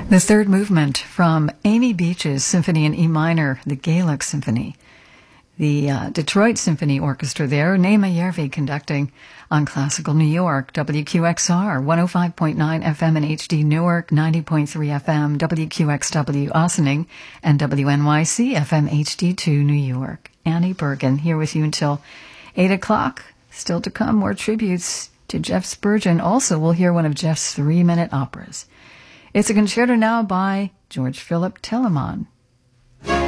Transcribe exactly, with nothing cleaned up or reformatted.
The third movement from Amy Beach's Symphony in E minor, the Gaelic Symphony. The uh, Detroit Symphony Orchestra there, Naima Järvi conducting on Classical New York, W Q X R, one oh five point nine F M in H D Newark, ninety point three F M, W Q X W Ossining, and W N Y C F M H D two New York. Annie Bergen here with you until eight o'clock. Still to come, more tributes to Jeff Spurgeon. Also, we'll hear one of Jeff's three-minute operas. It's a concerto now by George Philip Telemann.